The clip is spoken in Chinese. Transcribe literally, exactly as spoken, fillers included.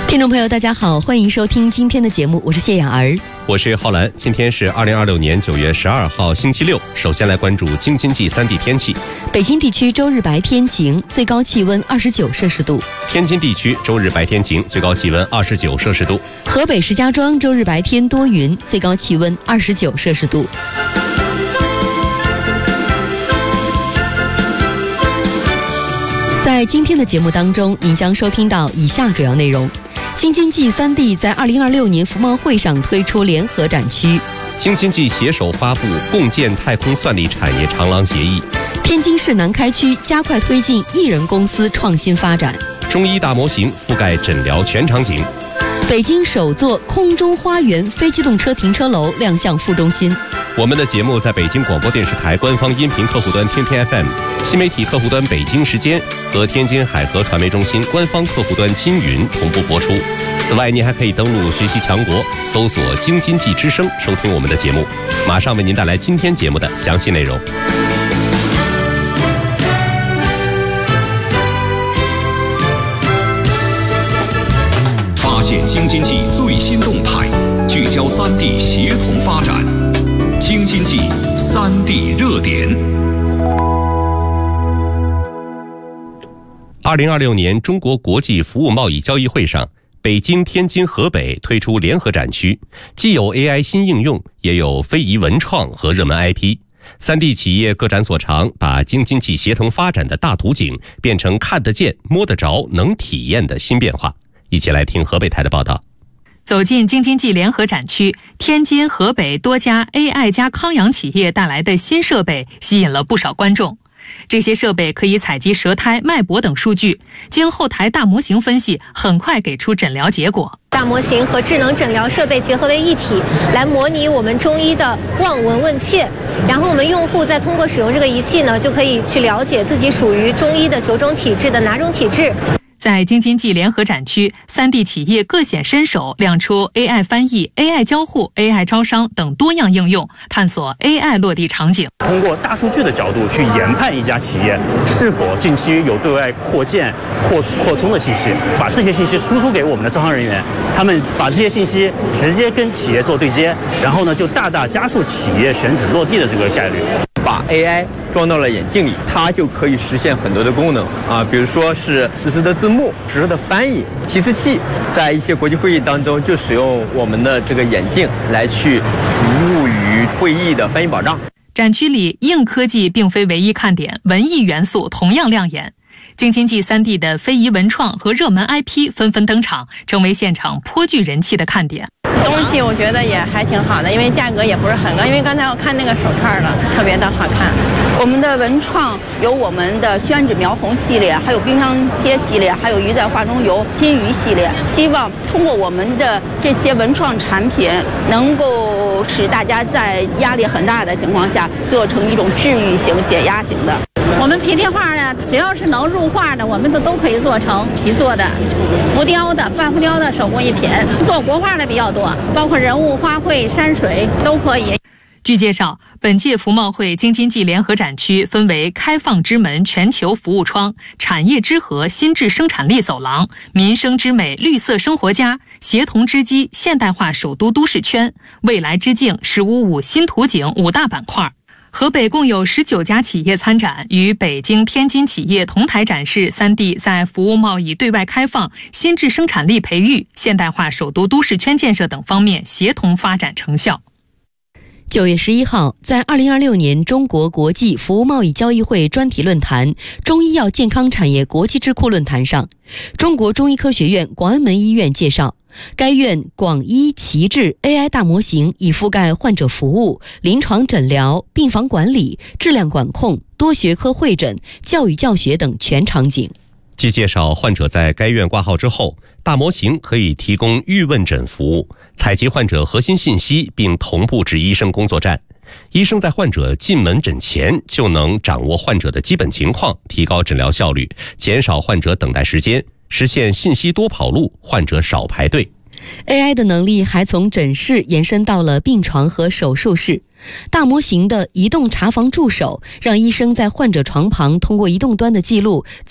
听众朋友大家好，欢迎收听今天的节目，我是谢雅儿， 我是浩然。今天是二零二六年九月十二号星期六，首先来关注京津冀三地天气。 北京地区周日白天晴，最高气温二十九摄氏度； 天津地区周日白天晴，最高气温二十九摄氏度； 河北石家庄周日白天多云，最高气温二十九摄氏度。在今天的节目当中，您将收听到以下主要内容：京津冀三地在二零二六年服贸会上推出联合展区； 京津冀携手发布共建太空算力产业长廊协议； 天津市南开区加快推进艺人公司创新发展； 中医大模型覆盖诊疗全场景； 北京首座空中花园非机动车停车楼亮相副中心。 我们的节目在北京广播电视台官方音频客户端天天 F M、 新媒体客户端北京时间和天津海河传媒中心官方客户端金云同步播出。此外，您还可以登录学习强国，搜索京津冀之声收听我们的节目。马上为您带来今天节目的详细内容。 发现京津冀最新动态，聚焦三地协同发展。京津冀三地热点。 二零二六年中国国际服务贸易交易会上，北京、天津、河北推出联合展区，既有 A I 新应用，也有非遗文创和热门 I P。三地企业各展所长，把京津冀协同发展的大图景变成看得见、摸得着、能体验的新变化。一起来听河北台的报道。 走进京津冀联合展区，天津、河北多家 A I 加康养企业带来的新设备吸引了不少观众。这些设备可以采集舌苔、脉搏等数据，经后台大模型分析，很快给出诊疗结果。 大模型和智能诊疗设备结合为一体，来模拟我们中医的望闻问切。然后我们用户再通过使用这个仪器呢，就可以去了解自己属于中医的九种体质的哪种体质。 在京津冀联合展区，三地企业各显身手，亮出 A I 翻译、A I 交互、A I 招商等多样应用，探索 A I 落地场景。 通过大数据的角度去研判一家企业是否近期有对外扩建、扩扩充的信息，把这些信息输出给我们的招商人员，他们把这些信息直接跟企业做对接，然后呢，就大大加速企业选址落地的这个概率。 把 A I 装到了眼镜里，它就可以实现很多的功能啊，比如说是实时的字幕、实时的翻译。提词器在一些国际会议当中就使用我们的这个眼镜来去服务于会议的翻译保障。 展区里硬科技并非唯一看点，文艺元素同样亮眼。京津冀三地的非遗文创和热门 I P 纷纷登场，成为现场颇具人气的看点。 东西我觉得也还挺好的，因为价格也不是很高，因为刚才我看那个手串了，特别的好看。 我们的文创有我们的宣纸描红系列，还有冰箱贴系列，还有鱼在画中游金鱼系列。希望通过我们的这些文创产品，能够使大家在压力很大的情况下，做成一种治愈型、解压型的。 我们皮贴画呢，只要是能入画的，我们都都可以做成皮做的、浮雕的、半浮雕的手工艺品。做国画的比较多，包括人物、花卉、山水都可以。 据介绍，本届服贸会京津冀联合展区分为开放之门、全球服务窗、产业之河、新质生产力走廊、民生之美、绿色生活家、协同之基、现代化首都都市圈、未来之境、十五五新图景五大板块。河北共有十九家企业参展，与北京、天津企业同台展示三地在服务贸易对外开放、新质生产力培育、现代化首都都市圈建设等方面协同发展成效。 九月十一号，在二零二六年中国国际服务贸易交易会专题论坛中医药健康产业国际智库论坛上，中国中医科学院广安门医院介绍，该院广医奇智 A I 大模型已覆盖患者服务、临床诊疗、病房管理、质量管控、多学科会诊、教育教学等全场景。 据介绍，患者在该院挂号之后，大模型可以提供预问诊服务，采集患者核心信息并同步至医生工作站。医生在患者进门诊前就能掌握患者的基本情况，提高诊疗效率，减少患者等待时间，实现信息多跑路，患者少排队。 A I 的能力还从诊室延伸到了病床和手术室。大模型的移动查房助手让医生在患者床旁通过移动端的记录